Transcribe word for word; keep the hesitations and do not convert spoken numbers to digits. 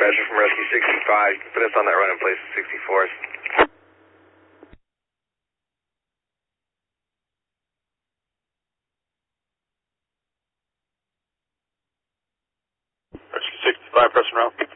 dispatcher from Rescue sixty-five. Put us on that run in place of sixty-fourth. Rescue sixty-five, press and route.